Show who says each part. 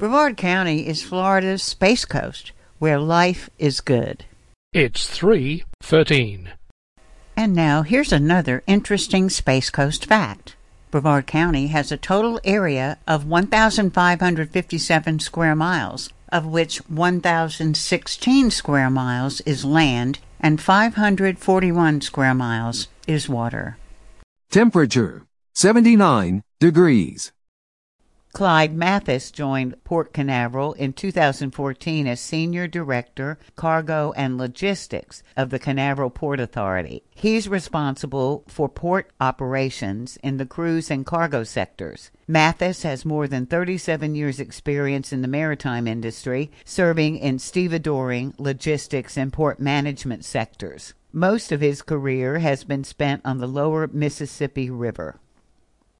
Speaker 1: Brevard County is Florida's Space Coast, where life is good.
Speaker 2: It's 3:13.
Speaker 1: And now here's another interesting Space Coast fact. Brevard County has a total area of 1,557 square miles, of which 1,016 square miles is land and 541 square miles is water.
Speaker 3: Temperature, 79 degrees.
Speaker 1: Clyde Mathis joined Port Canaveral in 2014 as Senior Director, Cargo and Logistics of the Canaveral Port Authority. He's responsible for port operations in the cruise and cargo sectors. Mathis has more than 37 years' experience in the maritime industry, serving in stevedoring, logistics, and port management sectors. Most of his career has been spent on the lower Mississippi River.